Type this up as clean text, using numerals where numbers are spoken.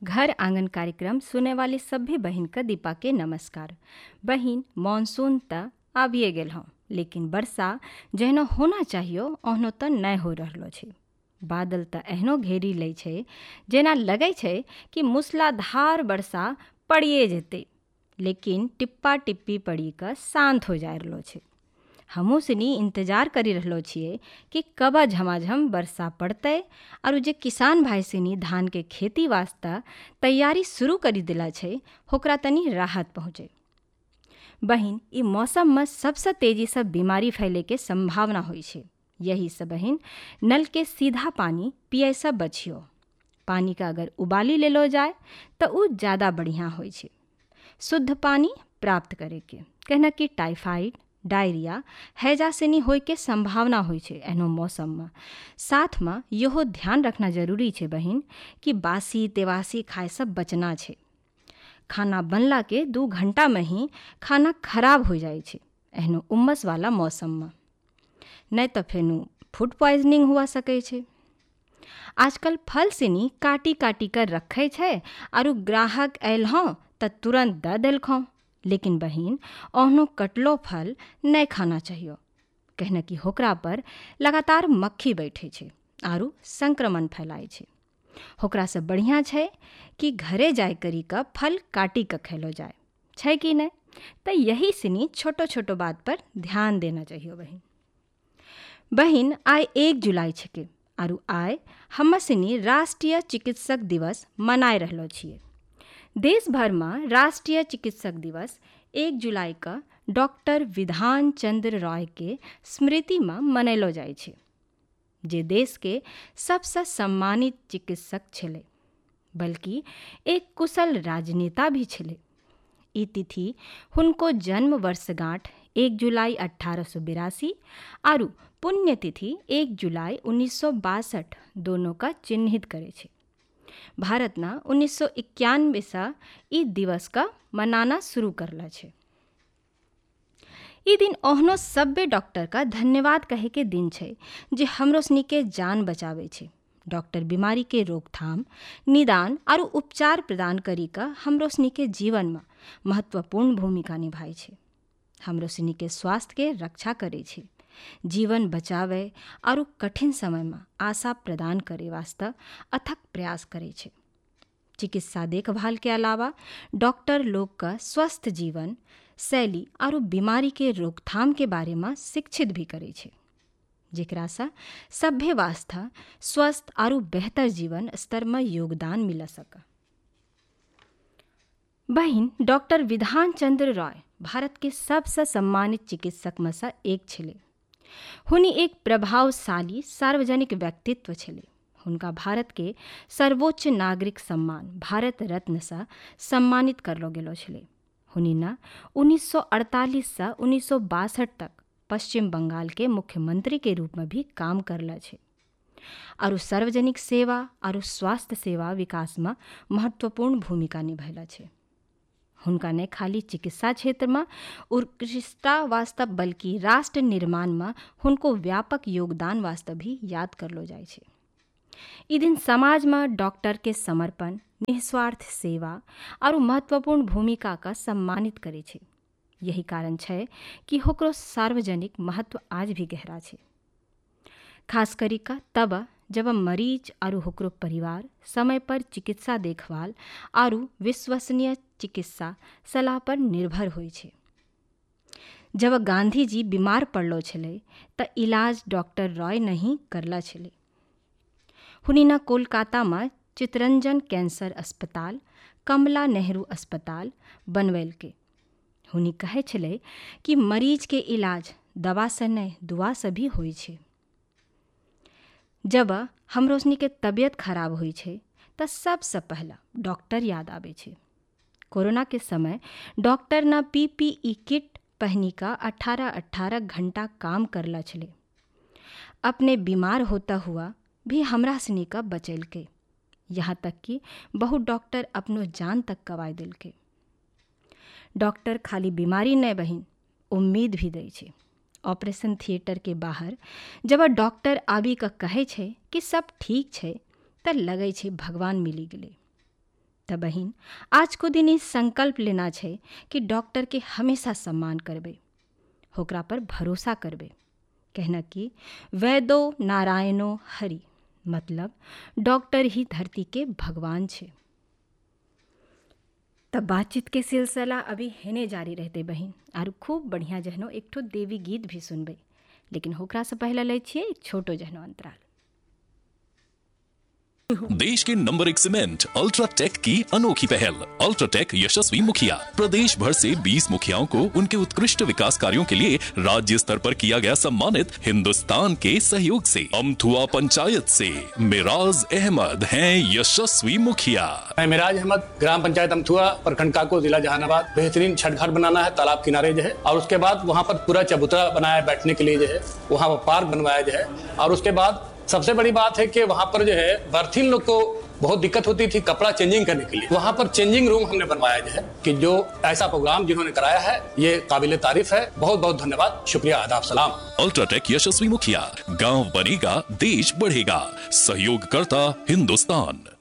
घर आंगन कार्यक्रम सुने वाली सभी बहिन का दीपा के नमस्कार। बहिन, मानसून त आबिए गेल हँ, लेकिन वर्षा जहनो होना चाहिए ओहनो त नहीं हो रहलो छै। बादल त एहनो घेरी लै छै जेना लगै छै कि मूसलाधार वर्षा पड़िए जेतै, लेकिन टिप्पा टिप्पी पड़ी क शांत हो जा रहलो छै। हमहू सनी इंतजार करी रहलो छिए कि कब झमाझम वर्षा पड़तै और जे किसान भाई सनी धान के खेती वास्ते तैयारी शुरू करी दिला छै होकरा तनी राहत पहुँचे। बहिन, ई मौसम में सबसे तेजी से बीमारी फैले के संभावना होई छै। यही से बहिन, नल के सीधा पानी पिए से बचियो। पानी का अगर उबाली लेलो जाए तो उ ज़्यादा बढ़िया होई छै। शुद्ध पानी प्राप्त करे के कहना कि टाइफाइड, डायरिया, हैजा सनी होय के संभावना होय छै एहनो मौसम में। साथ में यहो ध्यान रखना जरूरी छै बहिन कि बासी तेवासी खाए से बचना छै। खाना बनला के 2 घंटा में ही खाना खराब हो जाए छै एहनो उम्मस वाला मौसम में, नहीं तो फेनु फूड पॉइजनिंग हुआ सकै छै। आजकल फल सनी काटी काटी कर रखे छै और ग्राहक आयल हों त तुरंत द देलखों, लेकिन बहिन ओहनो कटलो फल नहीं खाना चाहिए। कहना कि होकरा पर लगातार मक्खी बैठे छै और संक्रमण फैलाए छै। होकरा से बढ़िया छै कि घरे जाय करी का फल काटी का खेलो जाए, छै कि नहीं। तो यही सनी छोटो छोटो बात पर ध्यान देना चाहिए बहिन। बहिन, आय 1 जुलाई छके और आय हम सनी राष्ट्रीय चिकित्सक दिवस मनाए रहलो छिए। देश भर में राष्ट्रीय चिकित्सक दिवस 1 जुलाई का डॉक्टर विधान चंद्र रॉय के स्मृति में मनैलो जाय छै, जे देश के सबसे सम्मानित चिकित्सक छले, बल्कि एक कुशल राजनेता भी छले। ई तिथि हुनको जन्म वर्षगांठ 1 जुलाई 1882 और पुण्यतिथि 1 जुलाई 1962 दोनों का चिन्हित करे छे। भारत ना 1991 से ई दिवस का मनाना शुरू करला छे। ई दिन ओहनो सभ्य डॉक्टर का धन्यवाद कहे के दिन छे जे हमरो सनी के जान बचावे छे। डॉक्टर बीमारी के रोकथाम, निदान और उपचार प्रदान करी का हमरो सनी के जीवन में महत्वपूर्ण भूमिका निभाई छे। हमरो सनी के स्वास्थ्य के रक्षा करे छे, जीवन बचावे और कठिन समय में आशा प्रदान करे वास्ते अथक प्रयास करे छे। चिकित्सा देखभाल के अलावा डॉक्टर लोग का स्वस्थ जीवन शैली और बीमारी के रोकथाम के बारे में शिक्षित भी करे छे, जेकरा से सभ्य वास्ते स्वस्थ और बेहतर जीवन स्तर में योगदान मिल सका। बहिन, डॉक्टर विधान चंद्र रॉय भारत के सबसे सम्मानित चिकित्सक में से एक छले। हुनी एक प्रभावशाली सार्वजनिक व्यक्तित्व छले। हुनका भारत के सर्वोच्च नागरिक सम्मान भारत रत्न से सम्मानित करलो गेलो छले। हुनी ना 1948 से 1962 तक पश्चिम बंगाल के मुख्यमंत्री के रूप में भी काम करला छे और सार्वजनिक सेवा और स्वास्थ्य सेवा विकास में महत्वपूर्ण भूमिका निभैला छे। हुनका ने खाली चिकित्सा क्षेत्र में उत्कृष्टता वास्ते बल्कि राष्ट्र निर्माण में हुनको व्यापक योगदान वास्ते भी याद करलो जाय छे। ई दिन समाज में डॉक्टर के समर्पण, निस्वार्थ सेवा और महत्वपूर्ण भूमिका का सम्मानित करे छे। यही कारण छे कि होकरो सार्वजनिक महत्व आज भी गहरा छे, खास करी का तब जब मरीज और होकरो परिवार समय पर चिकित्सा देखभाल और विश्वसनीय चिकित्सा सलाह पर निर्भर होय छे। जब गांधी जी बीमार पड़लो छले त इलाज डॉक्टर रॉय नहीं करला छले। हुनी ना कोलकाता में चितरंजन कैंसर अस्पताल, कमला नेहरू अस्पताल बनवेल के। हुनी कहे छले कि मरीज के इलाज दवा से नहीं दुआ से भी होय छे। जब हमरो सनी के तबीयत खराब होई छे त सबसे पहला डॉक्टर याद आवे छे। कोरोना के समय डॉक्टर ना PPE किट पहनी का 18-18 घंटा काम करला छले। अपने बीमार होता हुआ भी हमरा सनी का बचैल के, यहाँ तक कि बहुत डॉक्टर अपनो जान तक गवाए दिल के। डॉक्टर खाली बीमारी नहीं बहिन, उम्मीद भी दे छे। ऑपरेशन थिएटर के बाहर जब डॉक्टर आबी का कहे छे कि सब ठीक छे त लगे छे भगवान मिली गेले। त बहिन आज को दिन ई संकल्प लेना छै कि डॉक्टर के हमेशा सम्मान करबे, होकरा पर भरोसा करबे। कहना कि वैदो नारायणो हरि, मतलब डॉक्टर ही धरती के भगवान छे। तब बातचीत के सिलसिला अभी हेने जारी रहते बहिन, और खूब बढ़िया जहनो एक ठो देवी गीत भी सुनबे। लेकिन होकरा से पहले ले छिए एक छोटो जहनो अंतराल। देश के नंबर 1 सीमेंट अल्ट्राटेक की अनोखी पहल। अल्ट्राटेक यशस्वी मुखिया प्रदेश भर से 20 मुखियाओं को उनके उत्कृष्ट विकास कार्यों के लिए राज्य स्तर पर किया गया सम्मानित। हिंदुस्तान के सहयोग से अमथुआ पंचायत से मिराज अहमद हैं यशस्वी मुखिया। मैं मिराज अहमद, ग्राम पंचायत अमथुआ, प्रखंड काको, जिला जहानाबाद। बेहतरीन छठ घर बनाना है तालाब किनारे जो है, और उसके बाद वहाँ पर पूरा चबूतरा बनाया है बैठने के लिए जो है, वहाँ पर पार्क बनवाया जो है। और उसके बाद सबसे बड़ी बात है कि वहाँ पर जो है बर्थिन लोग को बहुत दिक्कत होती थी कपड़ा चेंजिंग करने के लिए, वहाँ पर चेंजिंग रूम हमने बनवाया जो है, कि जो ऐसा प्रोग्राम जिन्होंने कराया है ये काबिले तारीफ है। बहुत बहुत धन्यवाद, शुक्रिया, आदाब, सलाम। अल्ट्राटेक यशस्वी मुखिया, गांव बनेगा देश बढ़ेगा, सहयोग करता हिंदुस्तान।